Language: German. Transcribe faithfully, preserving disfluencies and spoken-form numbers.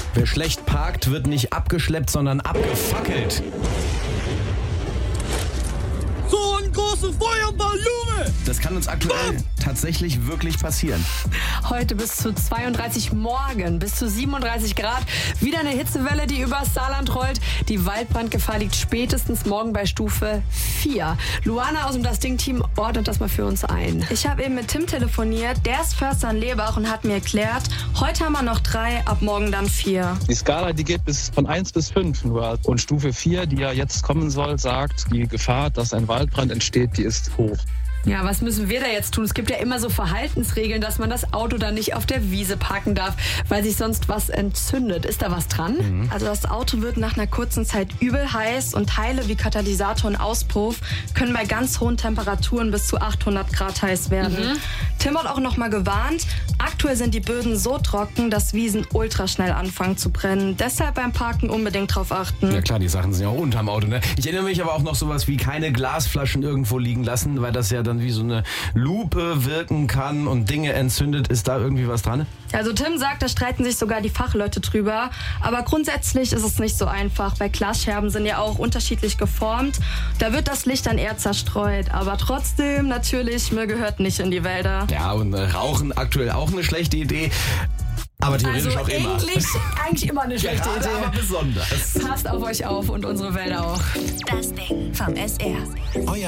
Wer schlecht parkt, wird nicht abgeschleppt, sondern abgefackelt. So ein großer Feuerball, Junge! Das kann uns aktuell Bam! tatsächlich wirklich passieren. Heute bis zu zweiunddreißig, morgen bis zu siebenunddreißig Grad. Wieder eine Hitzewelle, die übers Saarland rollt. Die Waldbrandgefahr liegt spätestens morgen bei Stufe vier. Luana aus dem Das Ding-Team ordnet das mal für uns ein. Ich habe eben mit Tim telefoniert. Der ist Förster in Lebach und hat mir erklärt, heute haben wir noch drei, ab morgen dann vier. Die Skala, die geht bis von eins bis fünf nur. Und Stufe vier, die ja jetzt kommen soll, sagt, die Gefahr, dass ein Waldbrand entsteht, die ist hoch. Ja, was müssen wir da jetzt tun? Es gibt ja immer so Verhaltensregeln, dass man das Auto dann nicht auf der Wiese parken darf, weil sich sonst was entzündet. Ist da was dran? Mhm. Also das Auto wird nach einer kurzen Zeit übel heiß und Teile wie Katalysator und Auspuff können bei ganz hohen Temperaturen bis zu achthundert Grad heiß werden. Mhm. Tim hat auch noch mal gewarnt, aktuell sind die Böden so trocken, dass Wiesen ultraschnell anfangen zu brennen. Deshalb beim Parken unbedingt drauf achten. Ja klar, die Sachen sind ja auch unterm Auto, ne? Ich erinnere mich aber auch noch sowas wie keine Glasflaschen irgendwo liegen lassen, weil das ja dann wie so eine Lupe wirken kann und Dinge entzündet. Ist da irgendwie was dran? Also Tim sagt, da streiten sich sogar die Fachleute drüber. Aber grundsätzlich ist es nicht so einfach, weil Glasscherben sind ja auch unterschiedlich geformt. Da wird das Licht dann eher zerstreut. Aber trotzdem, natürlich, Müll gehört nicht in die Wälder. Ja, und äh, Rauchen aktuell auch eine schlechte Idee. Aber theoretisch also auch immer. Eigentlich, eigentlich immer eine schlechte Gerade Idee. aber besonders. Passt auf euch auf und unsere Wälder auch. Das Ding vom S R. Euer